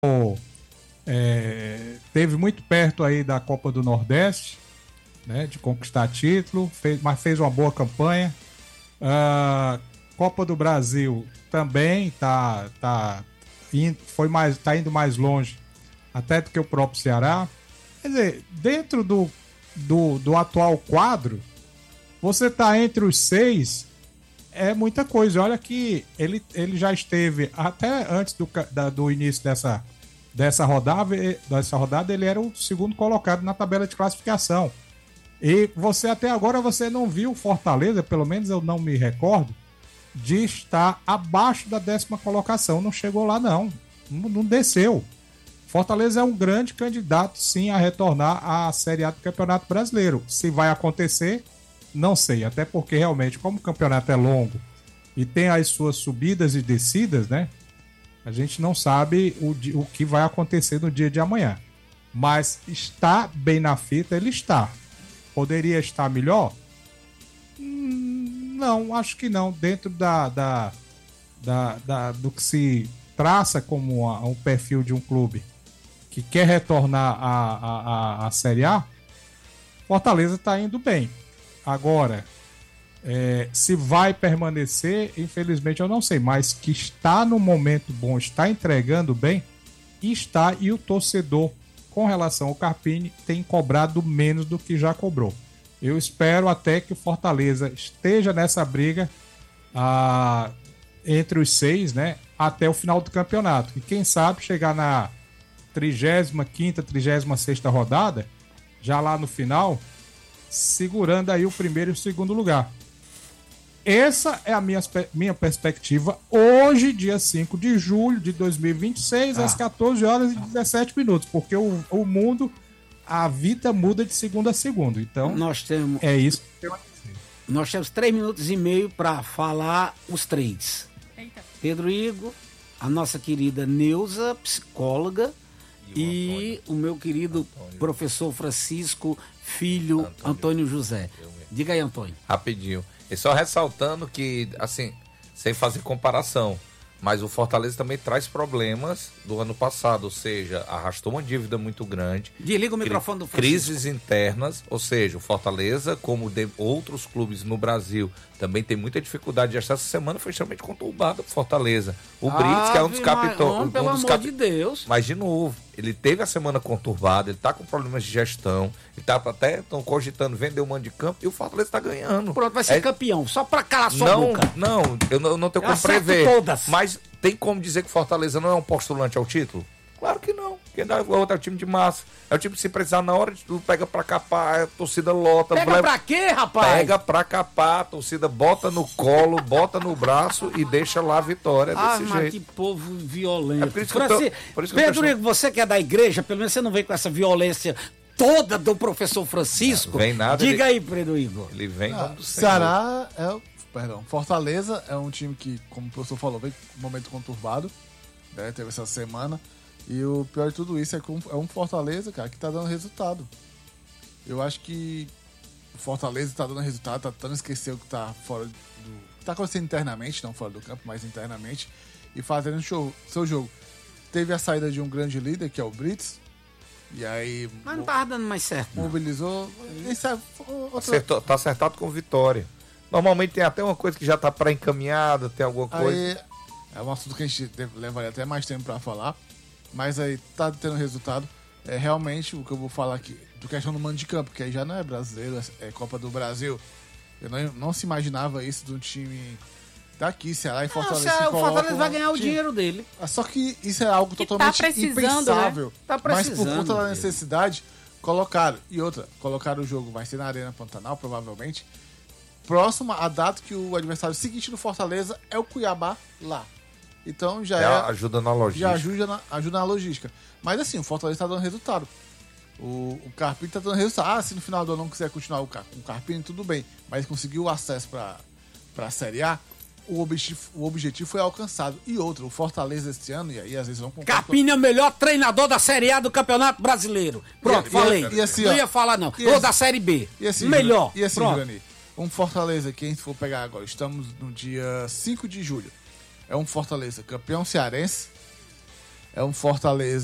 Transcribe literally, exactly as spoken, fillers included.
É, teve muito perto aí da Copa do Nordeste, né, de conquistar título, fez, mas fez uma boa campanha. A Copa do Brasil também tá, tá, indo, foi mais, tá indo mais longe até do que o próprio Ceará. Quer dizer, dentro do, do, do atual quadro, você tá entre os seis, é muita coisa. Olha que ele, ele já esteve, até antes do, da, do início dessa, dessa, rodada, dessa rodada, ele era o segundo colocado na tabela de classificação. E você até agora você não viu Fortaleza, pelo menos eu não me recordo, de estar abaixo da décima colocação. Não chegou lá, não. Não, não desceu. Fortaleza é um grande candidato, sim, a retornar à Série A do Campeonato Brasileiro. Se vai acontecer, não sei. Até porque, realmente, como o campeonato é longo e tem as suas subidas e descidas, né? A gente não sabe o, o que vai acontecer no dia de amanhã. Mas está bem na fita, ele está. Poderia estar melhor? Hum, não, acho que não. Dentro da, da, da, da, do que se traça como uma, um perfil de um clube que quer retornar à, à, à Série A, Fortaleza está indo bem. Agora, é, se vai permanecer, infelizmente eu não sei, mas que está no momento bom, está entregando bem, está, e o torcedor, com relação ao Carpini, tem cobrado menos do que já cobrou. Eu espero até que o Fortaleza esteja nessa briga ah, entre os seis, né, até o final do campeonato. E quem sabe chegar na trigésima quinta, trigésima sexta rodada, já lá no final, segurando aí o primeiro e o segundo lugar. Essa é a minha, minha perspectiva hoje, dia cinco de julho de dois mil e vinte e seis, ah. às quatorze horas e dezessete minutos, porque o, o mundo, a vida muda de segundo a segundo. Então, nós temos, é isso. Nós temos três minutos e meio para falar os três. Eita. Pedro Igor, a nossa querida Neuza, psicóloga, e, e o, o meu querido Antônio. Professor Francisco, filho Antônio, Antônio José. Diga aí, Antônio. Rapidinho. E só ressaltando que, assim, sem fazer comparação, mas o Fortaleza também traz problemas do ano passado, ou seja, arrastou uma dívida muito grande. Desliga o microfone do Francisco. Crises internas, ou seja, o Fortaleza, como de outros clubes no Brasil, também tem muita dificuldade. Esta semana foi extremamente conturbada por Fortaleza. O ah, Brits, que é um dos capitães. Um pelo dos amor cap... de Deus. Mas, de novo, ele teve a semana conturbada, ele tá com problemas de gestão, ele tá até estão cogitando vender o mando de campo e o Fortaleza tá ganhando. Pronto, vai ser é... campeão, só pra calar sua não, boca. Não, eu não, eu não tenho eu como prever. Todas. Mas tem como dizer que o Fortaleza não é um postulante ao título? Claro que não. Quem dá o outro é o time de massa. É o time que, se precisar, na hora de tudo, pega pra capar, a torcida lota. Pega leva... pra quê, rapaz? Pega pra capar, a torcida bota no colo, bota no braço e deixa lá a vitória. Ah, desse mas jeito. que povo violento. É por isso Franci... que eu tô... por isso que Pedro, eu tô... você que é da igreja, pelo menos você não vem com essa violência toda do professor Francisco. Não vem nada. Diga ele... aí, Pedro Igor. Ele vem ah, do Ceará é... Perdão, Fortaleza é um time que, como o professor falou, vem com um momento conturbado, né? Teve essa semana. E o pior de tudo isso é que é um Fortaleza, cara, que tá dando resultado. Eu acho que o Fortaleza tá dando resultado, tá tentando esquecer o que tá fora do... Tá acontecendo internamente, não fora do campo, mas internamente. E fazendo o show, seu jogo. Teve a saída de um grande líder, que é o Brits. E aí... Mas não tava dando mais certo. Mobilizou. Isso é outra... Acertou, tá acertado com vitória. Normalmente tem até uma coisa que já tá pré-encaminhada, tem alguma coisa. Aí, é um assunto que a gente levaria até mais tempo pra falar. Mas aí tá tendo resultado. É realmente o que eu vou falar aqui, do questão do mando de campo, que aí já não é brasileiro, é Copa do Brasil. Eu não, não se imaginava isso de um time daqui, Ceará e Fortaleza. Não, o Fortaleza vai ganhar o time. dinheiro dele. Só que isso é algo que totalmente tá impensável. Né? Tá precisando, mas por conta da necessidade, colocaram. E outra, colocaram o jogo, vai ser na Arena Pantanal, provavelmente. Próxima a data que o adversário seguinte no Fortaleza é o Cuiabá lá. Então já é, é ajuda na logística. Já ajuda na, ajuda na logística. Mas assim, o Fortaleza tá dando resultado. O, o Carpini tá dando resultado. Ah, se no final do ano não quiser continuar o, com o Carpini, tudo bem. Mas conseguiu o acesso pra, pra Série A, o objetivo, o objetivo foi alcançado. E outro, o Fortaleza esse ano, e aí às vezes vão concordar. Carpini é o melhor treinador da Série A do Campeonato Brasileiro. Pronto, e, falei. E, e assim, não ó, ia falar não. E Ou assim, da Série B. E assim, melhor. E assim, Pronto. Jurani, um Fortaleza que a gente for pegar agora, estamos no dia cinco de julho. É um Fortaleza campeão cearense, É um Fortaleza